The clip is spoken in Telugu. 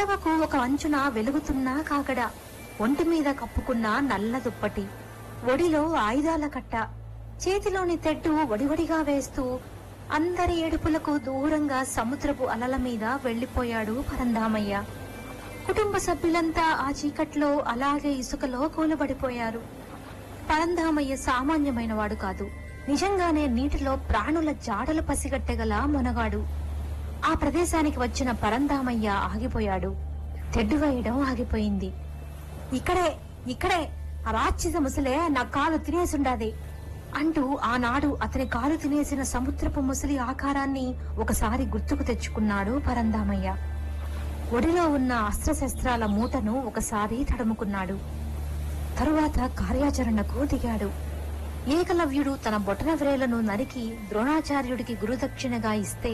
పడవకు ఒక అంచున వెలుగుతున్న కాకడ, ఒంటి మీద కప్పుకున్న నల్ల దుప్పటి, ఒడిలో ఆయుధాల కట్ట, చేతిలోని తెడ్డు వడివడిగా వేస్తూ అందరి ఏడుపులకు దూరంగా సముద్రపు అలల మీద వెళ్లిపోయాడు పరంధామయ్య. కుటుంబ సభ్యులంతా ఆ చీకట్లో అలాగే ఇసుకలో కూలబడిపోయారు. పరంధామయ్య సామాన్యమైన వాడు కాదు. నిజంగానే నీటిలో ప్రాణుల జాడలు పసిగట్టగల మొనగాడు. ఆ ప్రదేశానికి వచ్చిన పరంధామయ్య ఆగిపోయాడు. తెడ్డు వేయడం ఆగిపోయింది. ఇక్కడే ఇక్కడే ఆ రాక్షస ముసలే నా కాలు తినేసుండాది అంటూ ఆనాడు అతని కాలు తినేసిన సముద్రపు ముసలి ఆకారాన్ని ఒకసారి గుర్తుకు తెచ్చుకున్నాడు పరంధామయ్య. ఒడిలో ఉన్న అస్త్రశస్త్రాల మూటను ఒకసారి తడుముకున్నాడు. తరువాత కార్యాచరణకు దిగాడు. ఏకలవ్యుడు తన బొటన వ్రేళ్లను నరికి ద్రోణాచార్యుడికి గురుదక్షిణగా ఇస్తే